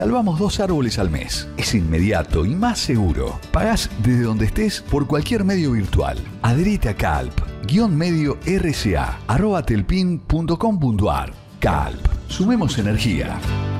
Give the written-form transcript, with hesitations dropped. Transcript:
Salvamos 2 árboles al mes. Es inmediato y más seguro. Pagás desde donde estés por cualquier medio virtual. Adherite a Calp. _medio RCA @telpin.com.ar. Calp. Sumemos energía.